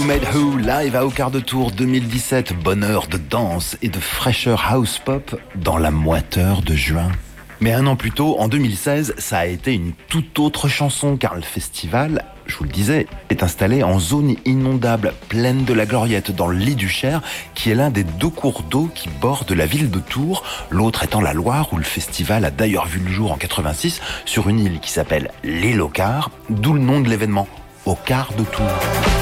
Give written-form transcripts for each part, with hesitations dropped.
Made Who, live à Au Quart de Tour 2017, bonheur de danse et de fraîcheur house pop dans la moiteur de juin. Mais un an plus tôt, en 2016, ça a été une toute autre chanson car le festival, je vous le disais, est installé en zone inondable, pleine de la Gloriette dans le Lit du Cher, qui est l'un des deux cours d'eau qui bordent la ville de Tours, l'autre étant la Loire où le festival a d'ailleurs vu le jour en 86 sur une île qui s'appelle l'île Au Quart, d'où le nom de l'événement, Au Quart de Tours.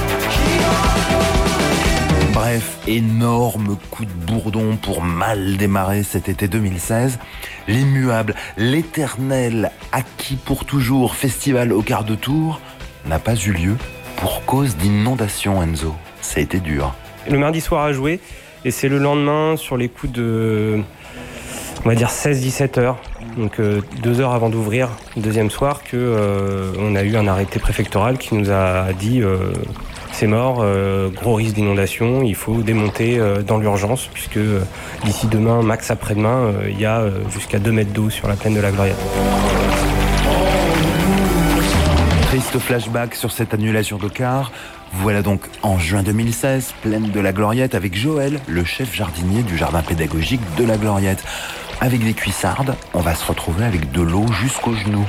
Bref, énorme coup de bourdon pour mal démarrer cet été 2016. L'immuable, l'éternel, acquis pour toujours festival Au Quart de Tours n'a pas eu lieu pour cause d'inondation, Enzo. Ça a été dur. Le mardi soir a joué et c'est le lendemain sur les coups de, on va dire 16-17 heures, donc 2 heures avant d'ouvrir le deuxième soir, on a eu un arrêté préfectoral qui nous a dit c'est mort, gros risque d'inondation, il faut démonter dans l'urgence puisque d'ici demain, max après-demain, il y a jusqu'à 2 mètres d'eau sur la plaine de la Gloriette. Triste flashback sur cette annulation d'Au Quart. Voilà donc en juin 2016, plaine de la Gloriette avec Joël, le chef jardinier du jardin pédagogique de la Gloriette. Avec des cuissardes, on va se retrouver avec de l'eau jusqu'aux genoux.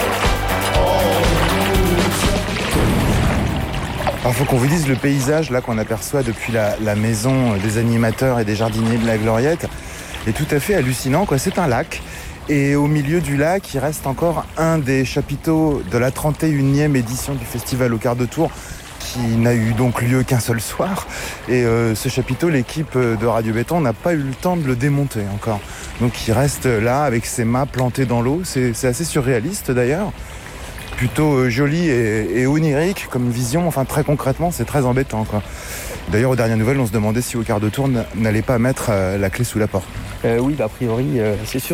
Alors, faut qu'on vous dise le paysage là qu'on aperçoit depuis la maison des animateurs et des jardiniers de la Gloriette est tout à fait hallucinant, quoi. C'est un lac. Et au milieu du lac, il reste encore un des chapiteaux de la 31e édition du festival Au Quart de Tours qui n'a eu donc lieu qu'un seul soir. Et ce chapiteau, l'équipe de Radio Béton n'a pas eu le temps de le démonter encore. Donc il reste là avec ses mâts plantés dans l'eau. C'est assez surréaliste d'ailleurs. Plutôt joli et onirique comme vision. Enfin, très concrètement, c'est très embêtant, quoi. D'ailleurs, aux dernières nouvelles, on se demandait si Au Quart de Tour n'allait pas mettre la clé sous la porte. Oui, a priori, c'est sûr.